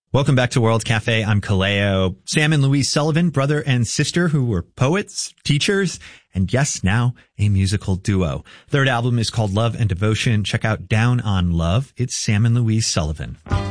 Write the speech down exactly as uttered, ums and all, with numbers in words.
Welcome back to World Cafe. I'm Kaleo. Sam and Louise Sullivan, brother and sister who were poets, teachers, and yes, now a musical duo. Third album is called Love and Devotion. Check out Down on Love. It's Sam and Louise Sullivan.